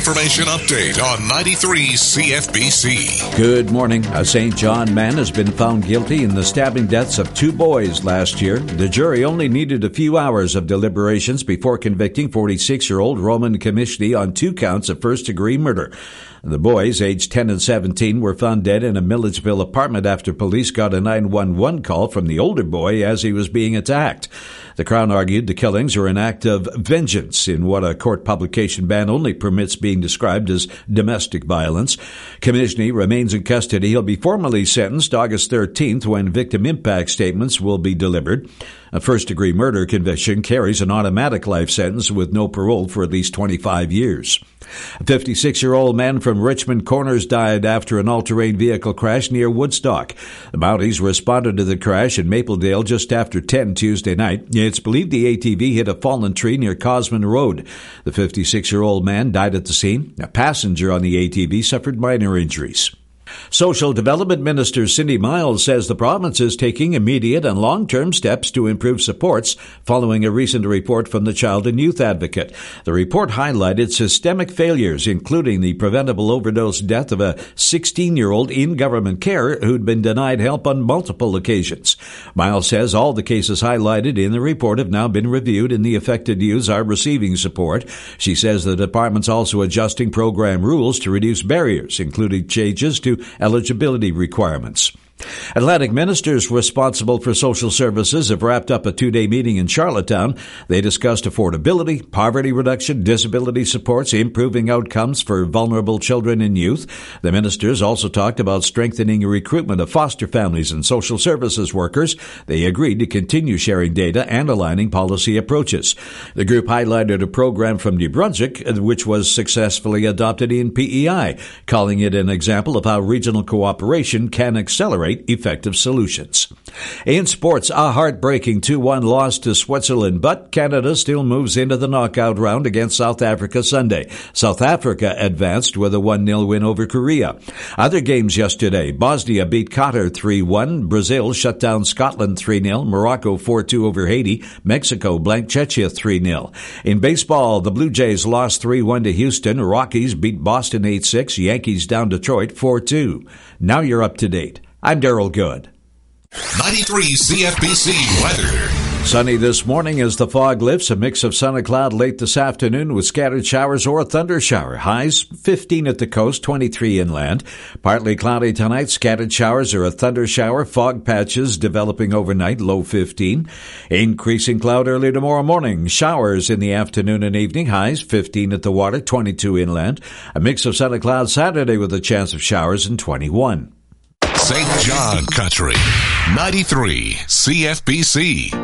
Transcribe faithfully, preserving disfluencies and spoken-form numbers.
information update on ninety-three C F B C. Good morning. A Saint John man has been found guilty in the stabbing deaths of two boys last year. The jury only needed a few hours of deliberations before convicting forty-six-year-old Roman Komishny on two counts of first-degree murder. The boys, aged ten and seventeen, were found dead in a Milledgeville apartment after police got a nine one one call from the older boy as he was being attacked. The Crown argued the killings are an act of vengeance in what a court publication ban only permits being described as domestic violence. Komishny remains in custody. He'll be formally sentenced August thirteenth when victim impact statements will be delivered. A first-degree murder conviction carries an automatic life sentence with no parole for at least twenty-five years. A fifty-six-year-old man from Richmond Corners died after an all-terrain vehicle crash near Woodstock. The Mounties responded to the crash in Mapledale just after ten Tuesday night. It's believed the A T V hit a fallen tree near Cosman Road. The fifty-six-year-old man died at the scene. A passenger on the A T V suffered minor injuries. Social Development Minister Cindy Miles says the province is taking immediate and long-term steps to improve supports following a recent report from the Child and Youth Advocate. The report highlighted systemic failures, including the preventable overdose death of a sixteen-year-old in government care who'd been denied help on multiple occasions. Miles says all the cases highlighted in the report have now been reviewed and the affected youths are receiving support. She says the department's also adjusting program rules to reduce barriers, including changes to eligibility requirements. Atlantic ministers responsible for social services have wrapped up a two-day meeting in Charlottetown. They discussed affordability, poverty reduction, disability supports, improving outcomes for vulnerable children and youth. The ministers also talked about strengthening recruitment of foster families and social services workers. They agreed to continue sharing data and aligning policy approaches. The group highlighted a program from New Brunswick, which was successfully adopted in P E I, calling it an example of how regional cooperation can accelerate effective solutions. In sports, a heartbreaking two one loss to Switzerland, but Canada still moves into the knockout round against South Africa Sunday. South Africa advanced with a one nil win over Korea. Other games yesterday, Bosnia beat Qatar three one, Brazil shut down Scotland three nil, Morocco four two over Haiti, Mexico blanked Czechia three nil. In baseball, the Blue Jays lost three one to Houston, Rockies beat Boston eight six, Yankees down Detroit four two. Now you're up to date. I'm Daryl Good. ninety-three C F B C weather. Sunny this morning as the fog lifts. A mix of sun and cloud late this afternoon with scattered showers or a thunder shower. Highs fifteen at the coast, twenty-three inland. Partly cloudy tonight. Scattered showers or a thunder shower. Fog patches developing overnight, low fifteen. Increasing cloud early tomorrow morning. Showers in the afternoon and evening. Highs fifteen at the water, twenty-two inland. A mix of sun and cloud Saturday with a chance of showers and twenty-one. Saint John Country, ninety-three C F B C.